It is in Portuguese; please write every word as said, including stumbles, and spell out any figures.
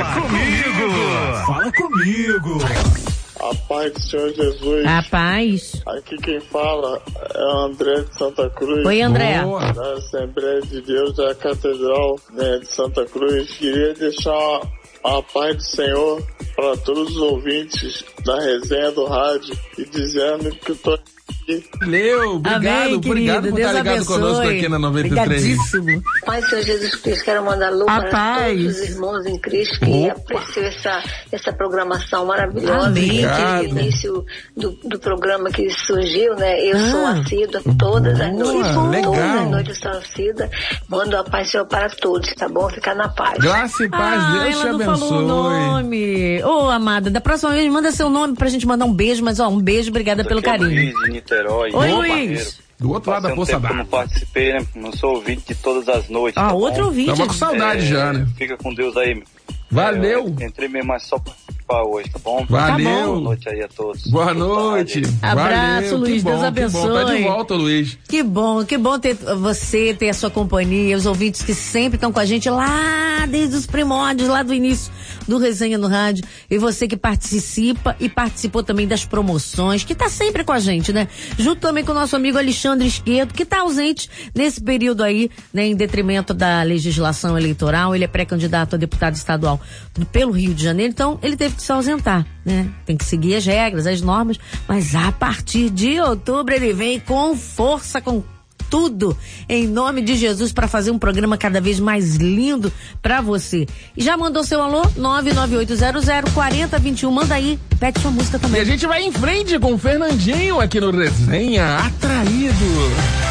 comigo. Fala comigo. A paz do Senhor Jesus. A paz. Aqui quem fala é o André de Santa Cruz. Oi, André. Boa. Da Assembleia de Deus da Catedral, né, de Santa Cruz. Queria deixar a paz do Senhor para todos os ouvintes da resenha do rádio e dizendo que eu tô aqui. Leu, obrigado, Amém, obrigado querido. por estar ligado Deus conosco abençoe. aqui na noventa e três. Obrigadíssimo. Pai do Senhor Jesus Cristo, quero mandar luz A para paz. todos os irmãos em Cristo que apreciou essa, essa programação maravilhosa. Amém, Aquele querido. início do, do programa que surgiu, né? Eu Ah. sou assídua todas as Boa, noites. legal. Todas as noites eu sou assídua. Mando a paz do Senhor para todos, tá bom? Ficar na paz. Graça e paz, Ah, Deus te ela não falou o abençoe. nome. Ô, amada, da próxima vez manda seu nome pra gente mandar um beijo, mas ó, um beijo, obrigada pelo Aqui é o carinho. Luiz de Niterói. Oi, Rio Luiz. de Janeiro. Do outro lado da Passei um poça tempo que eu não d'água. participei, né? Não sou ouvinte de todas as noites. Ah, tá outro bom? ouvinte. Tava com saudade É, já, né? Fica com Deus aí. Valeu. É, entrei mesmo mais só pra participar hoje, tá bom? Valeu. Boa noite aí a todos. Boa noite. Abraço, Valeu. Luiz, Que bom, Deus que bom. Tá abençoe. de volta, Luiz. Que bom, que bom ter você, ter a sua companhia, os ouvintes que sempre estão com a gente lá desde os primórdios, lá do início do Resenha no Rádio, e você que participa e participou também das promoções, que tá sempre com a gente, né? Junto também com o nosso amigo Alexandre Esquerdo, que tá ausente nesse período aí, né, em detrimento da legislação eleitoral. Ele é pré-candidato a deputado estadual pelo Rio de Janeiro, então ele teve que se ausentar, né? Tem que seguir as regras, as normas, mas a partir de outubro ele vem com força, com tudo, em nome de Jesus, para fazer um programa cada vez mais lindo para você. E já mandou seu alô? nove nove oito zero zero quatro zero dois um, manda aí, pede sua música E também. a gente vai em frente com o Fernandinho aqui no Resenha Atraído.